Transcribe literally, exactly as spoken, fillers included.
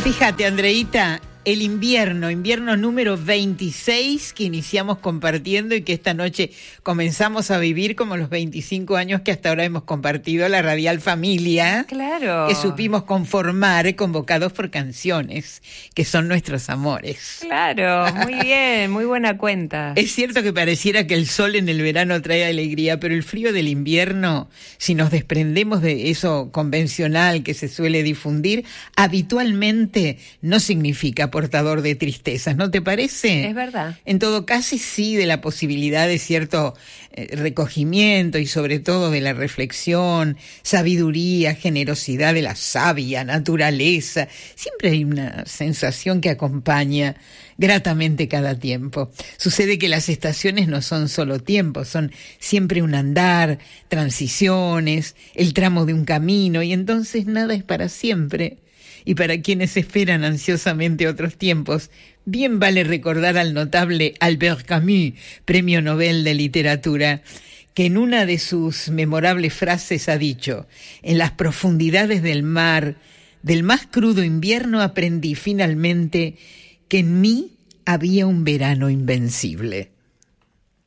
Fíjate, Andreita, el invierno, invierno número veintiséis que iniciamos compartiendo y que esta noche comenzamos a vivir como los veinticinco años que hasta ahora hemos compartido la radial familia. Claro. Que supimos conformar convocados por canciones, que son nuestros amores. Claro, muy bien, muy buena cuenta. Es cierto que pareciera que el sol en el verano trae alegría, pero el frío del invierno, si nos desprendemos de eso convencional que se suele difundir, habitualmente no significa portador de tristezas, ¿no te parece? Es verdad. En todo caso, sí, de la posibilidad de cierto eh, recogimiento y sobre todo de la reflexión, sabiduría, generosidad de la sabia naturaleza. Siempre hay una sensación que acompaña gratamente cada tiempo. Sucede que las estaciones no son solo tiempos, son siempre un andar, transiciones, el tramo de un camino, y entonces nada es para siempre. Y para quienes esperan ansiosamente otros tiempos, bien vale recordar al notable Albert Camus, Premio Nobel de Literatura, que en una de sus memorables frases ha dicho: en las profundidades del mar, del más crudo invierno, aprendí finalmente que en mí había un verano invencible.